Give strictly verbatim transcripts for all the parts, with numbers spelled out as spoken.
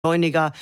Beschleuniger,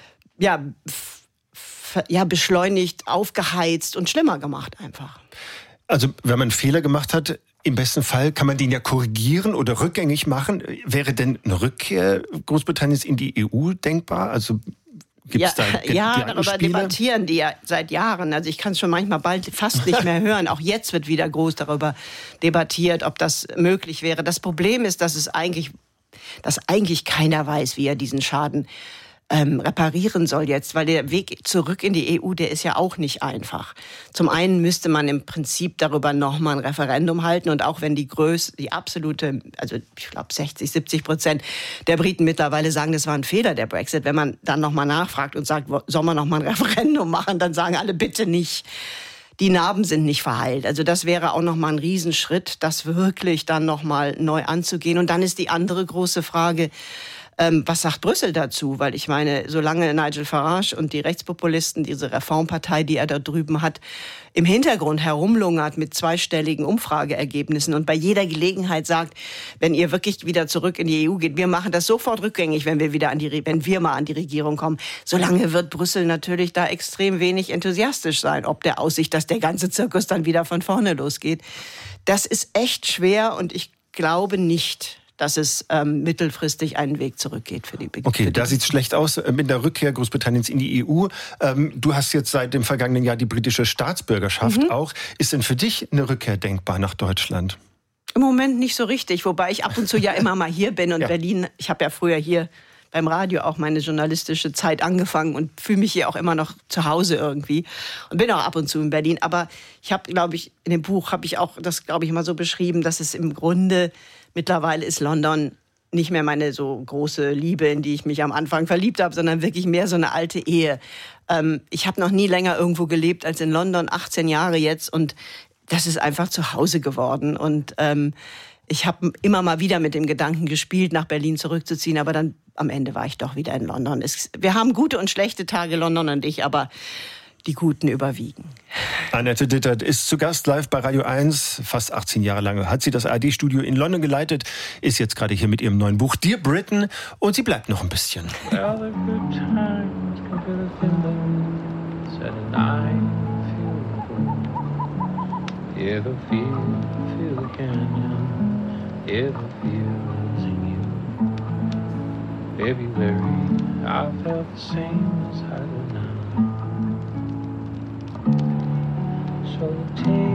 ja, f- f- ja, beschleunigt, aufgeheizt und schlimmer gemacht einfach. Also wenn man einen Fehler gemacht hat, im besten Fall kann man den ja korrigieren oder rückgängig machen. Wäre denn eine Rückkehr Großbritanniens in die E U denkbar? Also gibt's ja, da ja, darüber debattieren die ja seit Jahren. Also ich kann es schon manchmal bald fast nicht mehr hören. Auch jetzt wird wieder groß darüber debattiert, ob das möglich wäre. Das Problem ist, dass es eigentlich, dass eigentlich keiner weiß, wie er diesen Schaden ähm, reparieren soll jetzt, weil der Weg zurück in die E U, der ist ja auch nicht einfach. Zum einen müsste man im Prinzip darüber nochmal ein Referendum halten und auch wenn die Größe, die absolute, also ich glaube sechzig, siebzig Prozent der Briten mittlerweile sagen, das war ein Fehler, der Brexit, wenn man dann nochmal nachfragt und sagt, soll man nochmal ein Referendum machen, dann sagen alle bitte nicht. Die Narben sind nicht verheilt. Also das wäre auch nochmal ein Riesenschritt, das wirklich dann nochmal neu anzugehen. Und dann ist die andere große Frage, Ähm, was sagt Brüssel dazu? Weil ich meine, solange Nigel Farage und die Rechtspopulisten, diese Reformpartei, die er da drüben hat, im Hintergrund herumlungert mit zweistelligen Umfrageergebnissen und bei jeder Gelegenheit sagt, wenn ihr wirklich wieder zurück in die E U geht, wir machen das sofort rückgängig, wenn wir wieder an die, wenn wir mal an die Regierung kommen. Solange wird Brüssel natürlich da extrem wenig enthusiastisch sein, ob der Aussicht, dass der ganze Zirkus dann wieder von vorne losgeht. Das ist echt schwer und ich glaube nicht, dass es ähm, mittelfristig einen Weg zurückgeht für die Beginn. Okay, da sieht es schlecht aus mit der Rückkehr Großbritanniens in die E U. Ähm, du hast jetzt seit dem vergangenen Jahr die britische Staatsbürgerschaft mhm. auch. Ist denn für dich eine Rückkehr denkbar nach Deutschland? Im Moment nicht so richtig, wobei ich ab und zu ja immer mal hier bin und ja. Berlin, ich habe ja früher hier beim Radio auch meine journalistische Zeit angefangen und fühle mich hier auch immer noch zu Hause irgendwie und bin auch ab und zu in Berlin. Aber ich habe, glaube ich, in dem Buch habe ich auch das, glaube ich, mal so beschrieben, dass es im Grunde mittlerweile ist London nicht mehr meine so große Liebe, in die ich mich am Anfang verliebt habe, sondern wirklich mehr so eine alte Ehe. Ähm, ich habe noch nie länger irgendwo gelebt als in London, achtzehn Jahre jetzt und das ist einfach zu Hause geworden und ähm, ich habe immer mal wieder mit dem Gedanken gespielt, nach Berlin zurückzuziehen, aber dann am Ende war ich doch wieder in London. Es, wir haben gute und schlechte Tage, London und ich, aber die Guten überwiegen. Annette Dittert ist zu Gast live bei Radio eins. Fast achtzehn Jahre lang hat sie das A R D-Studio in London geleitet, ist jetzt gerade hier mit ihrem neuen Buch Dear Britain und sie bleibt noch ein bisschen. February, I felt the same as I do now. So take